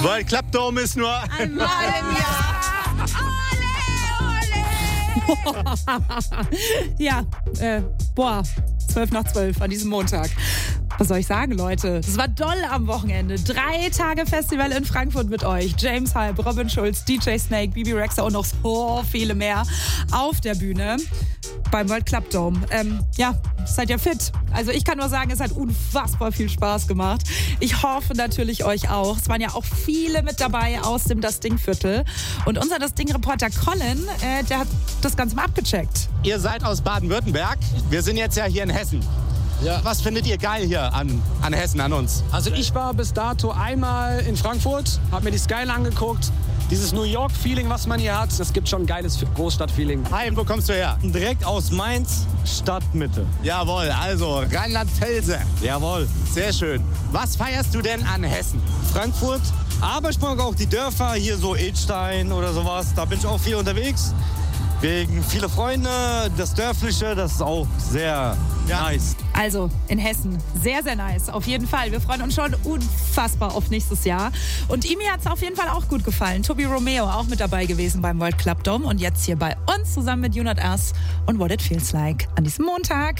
World Club Dome ist nur einmal im Jahr. Ja, 12:12 an diesem Montag. Was soll ich sagen, Leute? Es war doll am Wochenende. 3 Tage Festival in Frankfurt mit euch. James Hype, Robin Schulz, DJ Snake, Bibi Rexha und noch so viele mehr auf der Bühne beim World Club Dome. Seid ihr fit? Also ich kann nur sagen, es hat unfassbar viel Spaß gemacht. Ich hoffe natürlich euch auch. Es waren ja auch viele mit dabei aus dem Das Ding-Viertel. Und unser Das Ding-Reporter Colin, der hat das Ganze mal abgecheckt. Ihr seid aus Baden-Württemberg. Wir sind jetzt ja hier in Hessen. Ja. Was findet ihr geil hier an Hessen, an uns? Also ich war bis dato einmal in Frankfurt, habe mir die Skyline angeguckt. Dieses New York-Feeling, was man hier hat, das gibt schon ein geiles Großstadt-Feeling. Hi, wo kommst du her? Direkt aus Mainz, Stadtmitte. Jawohl, also Rheinland-Pfälzer. Jawohl. Sehr schön. Was feierst du denn an Hessen? Frankfurt, aber ich mag auch die Dörfer, hier so Edstein oder sowas. Da bin ich auch viel unterwegs. Wegen viele Freunde, das Dörfliche, das ist auch sehr nice. Also in Hessen, sehr, sehr nice. Auf jeden Fall. Wir freuen uns schon unfassbar auf nächstes Jahr. Und ihm hat es auf jeden Fall auch gut gefallen. Tobi Romeo auch mit dabei gewesen beim World Club Dome und jetzt hier bei uns zusammen mit You Not Us und What It Feels Like an diesem Montag.